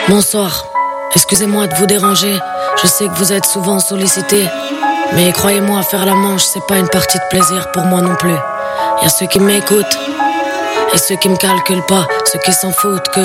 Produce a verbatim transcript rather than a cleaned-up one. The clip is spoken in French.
Bonsoir, excusez-moi de vous déranger. Je sais que vous êtes souvent sollicité, mais croyez-moi, faire la manche, c'est pas une partie de plaisir pour moi non plus. Y a ceux qui m'écoutent et ceux qui me calculent pas, ceux qui s'en foutent que